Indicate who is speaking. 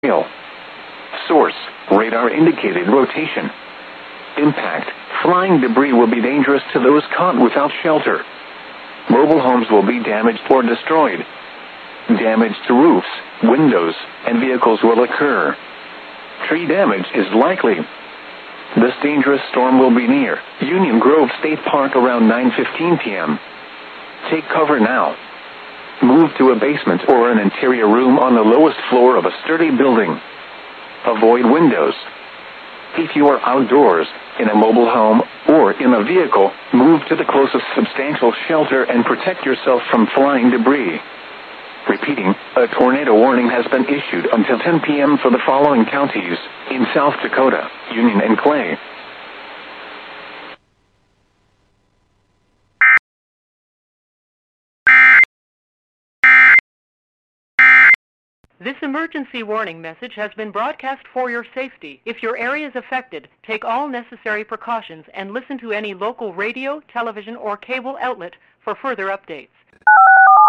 Speaker 1: hail. Source, radar-indicated rotation. Impact, flying debris will be dangerous to those caught without shelter. Mobile homes will be damaged or destroyed. Damage to roofs, windows, and vehicles will occur. Tree damage is likely. This dangerous storm will be near Union Grove State Park around 9:15 p.m. Take cover now. Move to a basement or an interior room on the lowest floor of a sturdy building. Avoid windows. If you are outdoors, in a mobile home, or in a vehicle, move to the closest substantial shelter and protect yourself from flying debris. Repeating, a tornado warning has been issued until 10 p.m. for the following counties in South Dakota, Union and Clay.
Speaker 2: This emergency warning message has been broadcast for your safety. If your area is affected, take all necessary precautions and listen to any local radio, television, or cable outlet for further updates.